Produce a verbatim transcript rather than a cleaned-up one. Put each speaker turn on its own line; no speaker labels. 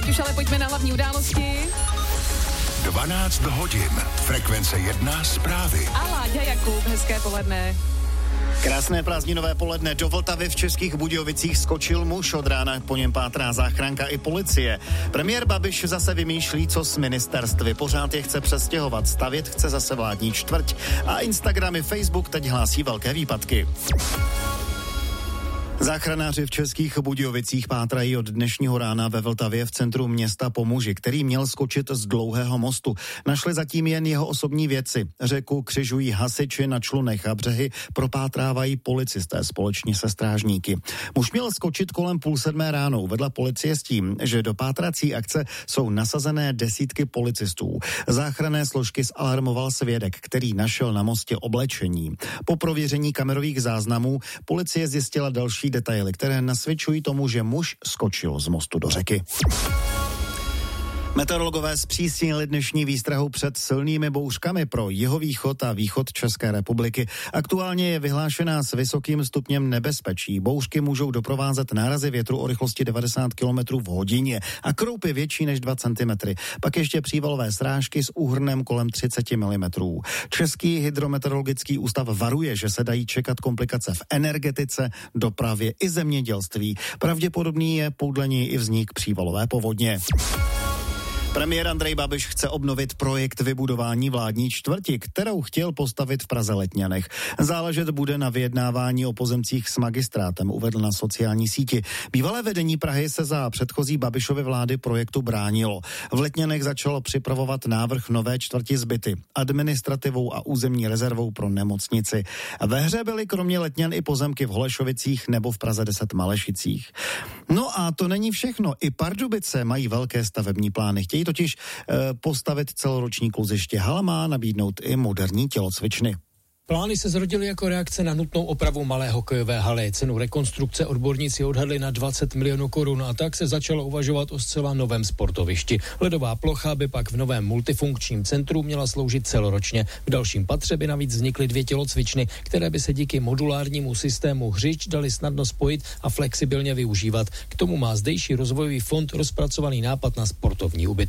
teď už ale pojďme na hlavní události.
dvanáct hodin, frekvence jedna, zprávy.
A Láďa Jakub, hezké poledne.
Krásné prázdninové poledne. Do Vltavy v Českých Budějovicích skočil muž, od rána po něm pátrá záchranka i policie. Premiér Babiš zase vymýšlí, co s ministerstvy. Pořád je chce přestěhovat, stavět chce zase vládní čtvrť. A Instagram i Facebook teď hlásí velké výpadky. Záchranáři v Českých Budějovicích pátrají od dnešního rána ve Vltavě v centru města po muži, který měl skočit z dlouhého mostu. Našli zatím jen jeho osobní věci. Řeku křižují hasiči, na člunech a břehy propátrávají policisté společně se strážníky. Muž měl skočit kolem půl sedmé ráno, uvedla policie s tím, že do pátrací akce jsou nasazené desítky policistů. Záchranné složky zalarmoval svědek, který našel na mostě oblečení. Po prověření kamerových záznamů policie zjistila další detaily, které nasvědčují tomu, že muž skočil z mostu do řeky. Meteorologové zpřísnili dnešní výstrahu před silnými bouřkami pro jihovýchod a východ České republiky. Aktuálně je vyhlášená s vysokým stupněm nebezpečí. Bouřky můžou doprovázet nárazy větru o rychlosti devadesát kilometrů v hodině a kroupy větší než dva centimetry. Pak ještě přívalové srážky s úhrnem kolem třicet milimetrů. Český hydrometeorologický ústav varuje, že se dají čekat komplikace v energetice, dopravě i zemědělství. Pravděpodobný je podle něj i vznik přívalové povodně. Premiér Andrej Babiš chce obnovit projekt vybudování vládní čtvrti, kterou chtěl postavit v Praze Letňanech. Záležet bude na vyjednávání o pozemcích s magistrátem, uvedl na sociální síti. Bývalé vedení Prahy se za předchozí Babišovy vlády projektu bránilo. V Letňanech začalo připravovat návrh nové čtvrti s byty, administrativou a územní rezervou pro nemocnici. Ve hře byly kromě Letňan i pozemky v Holešovicích nebo v Praze deset Malešicích. No a to není všechno. I Pardubice mají velké stavební plány. Chtějí totiž e, postavit celoroční kluziště. Hala má nabídnout i moderní tělocvičny.
Plány se zrodily jako reakce na nutnou opravu malé hokejové haly. Cenu rekonstrukce odborníci odhadli na dvacet milionů korun a tak se začalo uvažovat o zcela novém sportovišti. Ledová plocha by pak v novém multifunkčním centru měla sloužit celoročně. V dalším patře by navíc vznikly dvě tělocvičny, které by se díky modulárnímu systému hřišť daly snadno spojit a flexibilně využívat. K tomu má zdejší rozvojový fond rozpracovaný nápad na sportovní ubytovnu.